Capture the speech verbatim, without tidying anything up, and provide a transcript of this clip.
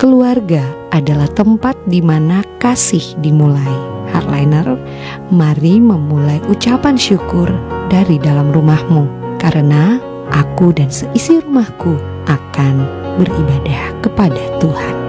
Keluarga adalah tempat di mana kasih dimulai. Hardliner, mari memulai ucapan syukur dari dalam rumahmu, karena aku dan seisi rumahku akan beribadah kepada Tuhan.